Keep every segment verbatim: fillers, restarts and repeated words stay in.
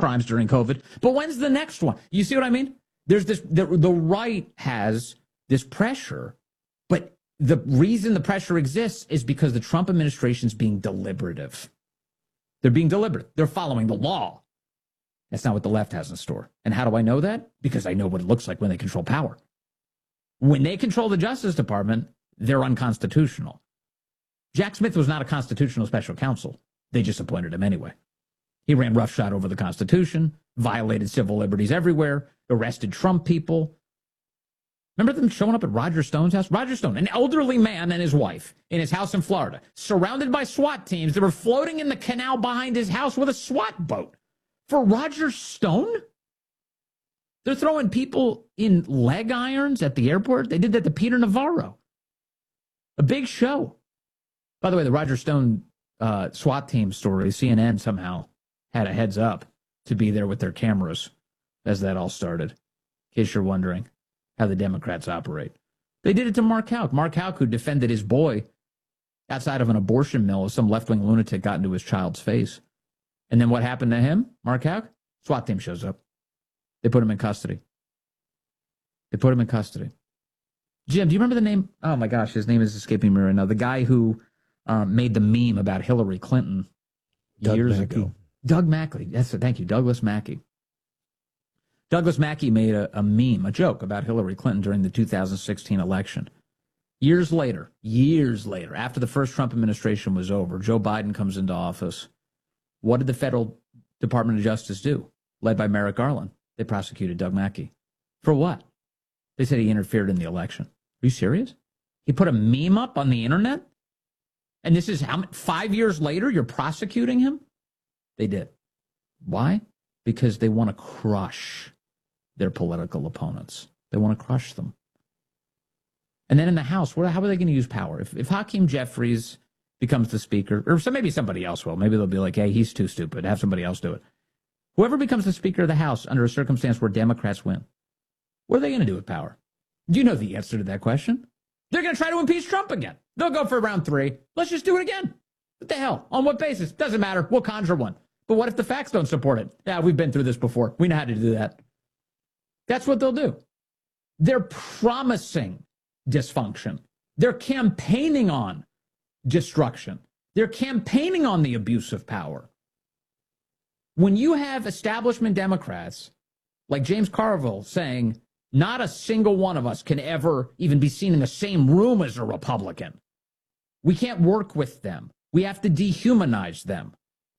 crimes during COVID, but when's the next one? You see what I mean? There's this, the, the right has this pressure, but the reason the pressure exists is because the Trump administration's being deliberative. They're being deliberate. They're following the law. That's not what the left has in store. And how do I know that? Because I know what it looks like when they control power. When they control the Justice Department, they're unconstitutional. Jack Smith was not a constitutional special counsel. They just appointed him anyway. He ran roughshod over the Constitution, violated civil liberties everywhere, arrested Trump people. Remember them showing up at Roger Stone's house? Roger Stone, an elderly man and his wife in his house in Florida, surrounded by SWAT teams that were floating in the canal behind his house with a SWAT boat. For Roger Stone? They're throwing people in leg irons at the airport. They did that to Peter Navarro. A big show. By the way, the Roger Stone uh, SWAT team story, C N N somehow had a heads up to be there with their cameras as that all started, in case you're wondering how the Democrats operate. They did it to Mark Houck. Mark Houck, who defended his boy outside of an abortion mill as some left-wing lunatic got into his child's face. And then what happened to him, Mark Houck? SWAT team shows up. They put him in custody. They put him in custody. Jim, do you remember the name? Oh, my gosh, his name is escaping me right now. The guy who um, made the meme about Hillary Clinton Doug years Mackey. ago. Doug Mackey. That's it. Thank you, Douglas Mackey. Douglas Mackey made a, a meme, a joke about Hillary Clinton during the two thousand sixteen election. Years later, years later, after the first Trump administration was over, Joe Biden comes into office. What did the Federal Department of Justice do? Led by Merrick Garland. They prosecuted Doug Mackey. For what? They said he interfered in the election. Are you serious? He put a meme up on the internet? And this is how five years later you're prosecuting him? They did. Why? Because they want to crush their political opponents. They want to crush them. And then in the House, what, how are they going to use power? If, if Hakeem Jeffries becomes the speaker, or so maybe somebody else will. Maybe they'll be like, hey, he's too stupid. Have somebody else do it. Whoever becomes the Speaker of the House under a circumstance where Democrats win, what are they going to do with power? Do you know the answer to that question? They're going to try to impeach Trump again. They'll go for round three. Let's just do it again. What the hell? On what basis? Doesn't matter. We'll conjure one. But what if the facts don't support it? Yeah, we've been through this before. We know how to do that. That's what they'll do. They're promising dysfunction. They're campaigning on destruction. They're campaigning on the abuse of power. When you have establishment Democrats like James Carville saying, not a single one of us can ever even be seen in the same room as a Republican. We can't work with them. We have to dehumanize them.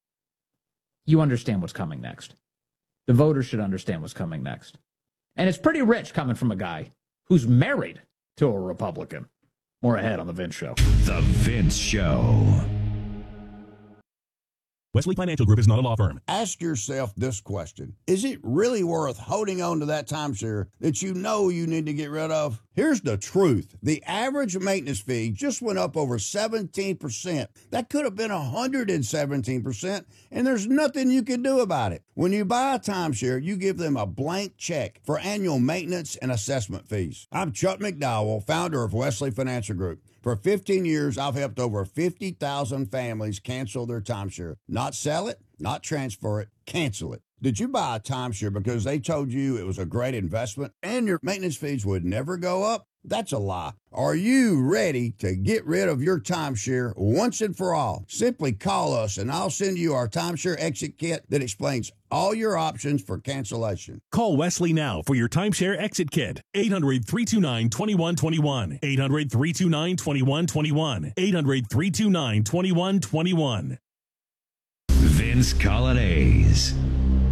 You understand what's coming next. The voters should understand what's coming next. And it's pretty rich coming from a guy who's married to a Republican. More ahead on The Vince Show. The Vince Show. Wesley Financial Group is not a law firm. Ask yourself this question. Is it really worth holding on to that timeshare that you know you need to get rid of? Here's the truth. The average maintenance fee just went up over seventeen percent. That could have been one hundred seventeen percent, and there's nothing you can do about it. When you buy a timeshare, you give them a blank check for annual maintenance and assessment fees. I'm Chuck McDowell, founder of Wesley Financial Group. For fifteen years, I've helped over fifty thousand families cancel their timeshare. Not sell it, not transfer it, cancel it. Did you buy a timeshare because they told you it was a great investment and your maintenance fees would never go up? That's a lie. Are you ready to get rid of your timeshare once and for all? Simply call us and I'll send you our timeshare exit kit that explains all your options for cancellation. Call Wesley now for your timeshare exit kit. eight hundred, three two nine, two one two one. eight hundred, three two nine, two one two one. eight hundred, three two nine, two one two one. Vince Colonnese.